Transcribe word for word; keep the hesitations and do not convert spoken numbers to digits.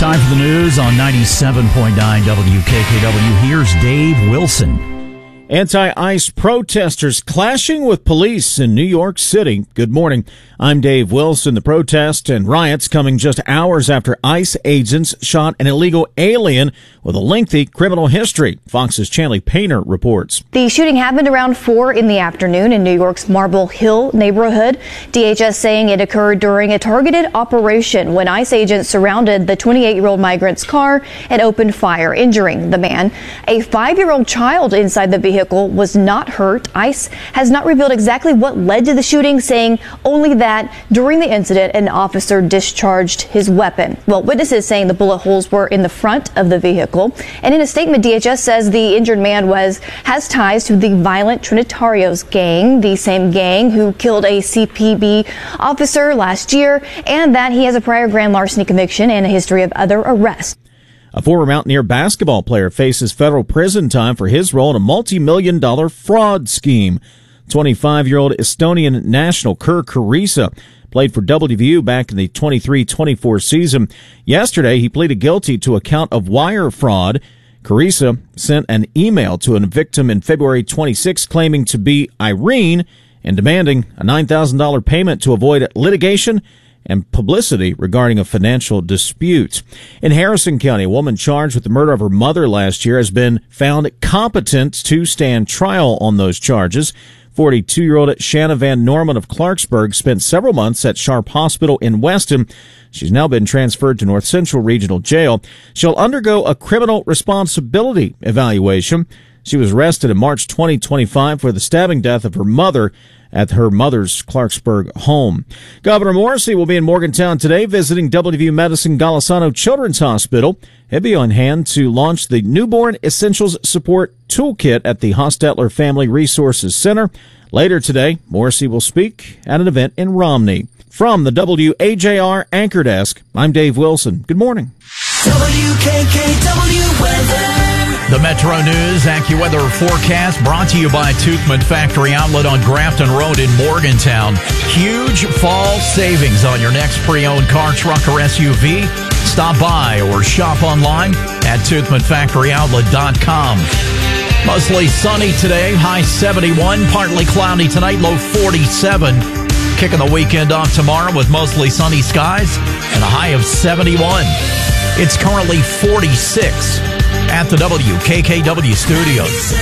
Time for the news on ninety-seven point nine W K K W. Here's Dave Wilson. Anti-ICE protesters clashing with police in New York City. Good morning. I'm Dave Wilson. The protest and riots coming just hours after ICE agents shot an illegal alien with a lengthy criminal history. Fox's Chanley Painter reports. The shooting happened around four in the afternoon in New York's Marble Hill neighborhood. D H S saying it occurred during a targeted operation when ICE agents surrounded the twenty-eight-year-old migrant's car and opened fire, injuring the man. A five-year-old child inside the vehicle was not hurt. ICE has not revealed exactly what led to the shooting, saying only that during the incident, an officer discharged his weapon. Well, witnesses saying the bullet holes were in the front of the vehicle. And in a statement, D H S says the injured man was has ties to the violent Trinitarios gang, the same gang who killed a C P B officer last year, and that he has a prior grand larceny conviction and a history of other arrests. A former Mountaineer basketball player faces federal prison time for his role in a multi-million dollar fraud scheme. twenty-five-year-old Estonian national Kerr Kaisa played for W V U back in the twenty-three twenty-four season. Yesterday, he pleaded guilty to a count of wire fraud. Kaisa sent an email to a victim in February twenty-sixth claiming to be Irene and demanding a nine thousand dollars payment to avoid litigation and publicity regarding a financial dispute. In Harrison County, a woman charged with the murder of her mother last year has been found competent to stand trial on those charges. forty-two-year-old Shanna Van Norman of Clarksburg spent several months at Sharp Hospital in Weston. She's now been transferred to North Central Regional Jail. She'll undergo a criminal responsibility evaluation. She was arrested in March twenty twenty-five for the stabbing death of her mother at her mother's Clarksburg home. Governor Morrisey will be in Morgantown today visiting W V U Medicine Golisano Children's Hospital. He'll be on hand to launch the Newborn Essentials Support Toolkit at the Hostetler Family Resources Center. Later today, Morrisey will speak at an event in Romney. From the W A J R Anchor Desk, I'm Dave Wilson. Good morning. W K K W Weather. The Metro News AccuWeather forecast brought to you by Toothman Factory Outlet on Grafton Road in Morgantown. Huge fall savings on your next pre-owned car, truck, or S U V. Stop by or shop online at toothman factory outlet dot com. Mostly sunny today, high seventy-one, partly cloudy tonight, low forty-seven. Kicking the weekend off tomorrow with mostly sunny skies and a high of seventy-one. It's currently forty-six at the W K K W studios.